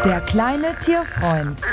Der kleine Tierfreund.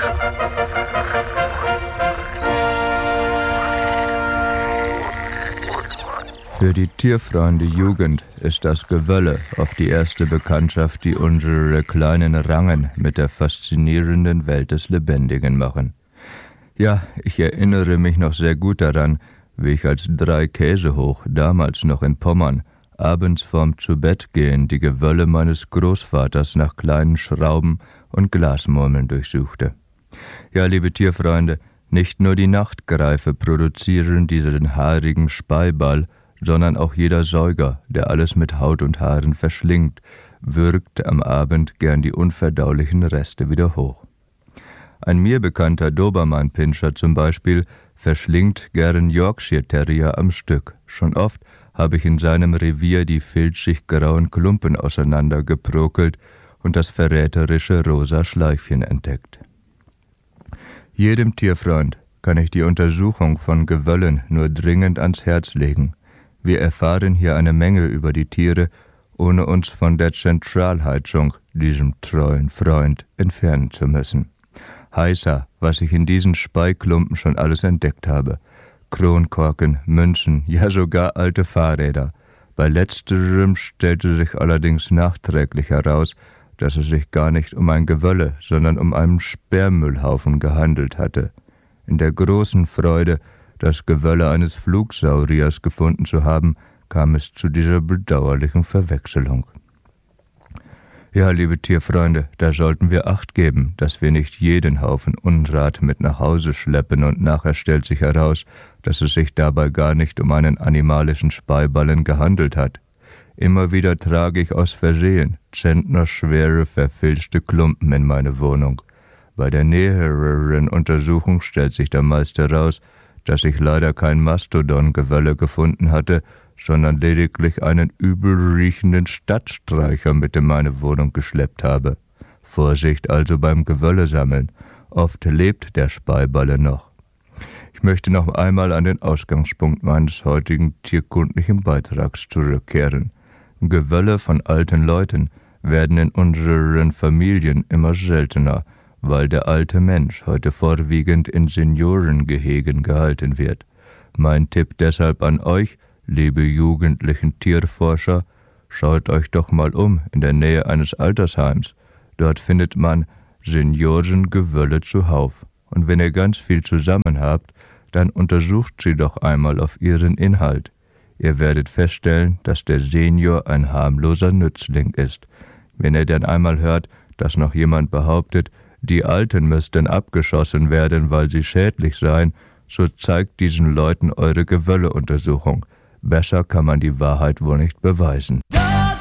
Für die tierfreunde Jugend ist das Gewölle oft die erste Bekanntschaft, die unsere kleinen Rangen mit der faszinierenden Welt des Lebendigen machen. Ja, ich erinnere mich noch sehr gut daran, wie ich als 3 Käse hoch, damals noch in Pommern, abends vorm Zubettgehen die Gewölle meines Großvaters nach kleinen Schrauben und Glasmurmeln durchsuchte. Ja, liebe Tierfreunde, nicht nur die Nachtgreife produzieren diesen haarigen Speiball, sondern auch jeder Säuger, der alles mit Haut und Haaren verschlingt, würgt am Abend gern die unverdaulichen Reste wieder hoch. Ein mir bekannter Dobermann-Pinscher zum Beispiel verschlingt gern Yorkshire Terrier am Stück. Schon oft habe ich in seinem Revier die filzig grauen Klumpen auseinandergeprokelt und das verräterische rosa Schleifchen entdeckt. Jedem Tierfreund kann ich die Untersuchung von Gewöllen nur dringend ans Herz legen. Wir erfahren hier eine Menge über die Tiere, ohne uns von der Zentralheizung, diesem treuen Freund, entfernen zu müssen. Heißer, was ich in diesen Speiklumpen schon alles entdeckt habe. Kronkorken, Münzen, ja sogar alte Fahrräder. Bei letzterem stellte sich allerdings nachträglich heraus, dass es sich gar nicht um ein Gewölle, sondern um einen Sperrmüllhaufen gehandelt hatte. In der großen Freude, das Gewölle eines Flugsauriers gefunden zu haben, kam es zu dieser bedauerlichen Verwechslung. Ja, liebe Tierfreunde, da sollten wir Acht geben, dass wir nicht jeden Haufen Unrat mit nach Hause schleppen und nachher stellt sich heraus, dass es sich dabei gar nicht um einen animalischen Speiballen gehandelt hat. Immer wieder trage ich aus Versehen zentnerschwere, verfilzte Klumpen in meine Wohnung. Bei der näheren Untersuchung stellt sich dann meist heraus, dass ich leider kein Mastodon-Gewölle gefunden hatte, sondern lediglich einen übelriechenden Stadtstreicher mit in meine Wohnung geschleppt habe. Vorsicht also beim Gewölle sammeln. Oft lebt der Speiballe noch. Ich möchte noch einmal an den Ausgangspunkt meines heutigen tierkundlichen Beitrags zurückkehren. Gewölle von alten Leuten werden in unseren Familien immer seltener, weil der alte Mensch heute vorwiegend in Seniorengehegen gehalten wird. Mein Tipp deshalb an euch, liebe jugendlichen Tierforscher, schaut euch doch mal um in der Nähe eines Altersheims. Dort findet man Seniorengewölle zuhauf. Und wenn ihr ganz viel zusammen habt, dann untersucht sie doch einmal auf ihren Inhalt. Ihr werdet feststellen, dass der Senior ein harmloser Nützling ist. Wenn ihr dann einmal hört, dass noch jemand behauptet, die Alten müssten abgeschossen werden, weil sie schädlich seien, so zeigt diesen Leuten eure Gewölleuntersuchung. Besser kann man die Wahrheit wohl nicht beweisen.